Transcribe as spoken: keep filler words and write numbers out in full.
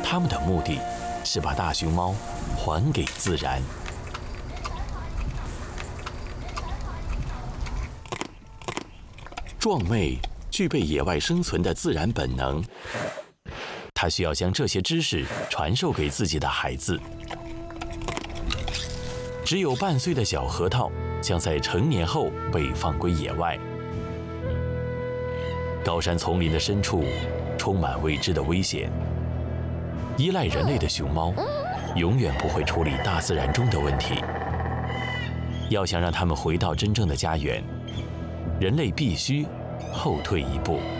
他们的目的是把大熊猫还给自然。壮妹具备野外生存的自然本能，她需要将这些知识传授给自己的孩子。只有半岁的小核桃将在成年后被放归野外。高山丛林的深处充满未知的危险，依赖人类的熊猫永远不会处理大自然中的问题。要想让它们回到真正的家园，人类必须后退一步。